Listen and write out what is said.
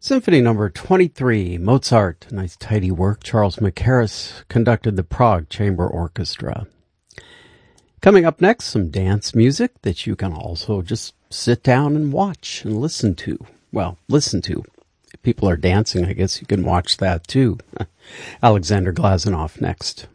Symphony number 23, Mozart. Nice tidy work. Charles Mackerras conducted the Prague Chamber Orchestra. Coming up next, some dance music that you can also just sit down and watch and listen to. Well, listen to. If people are dancing, I guess you can watch that too. Alexander Glazunov next.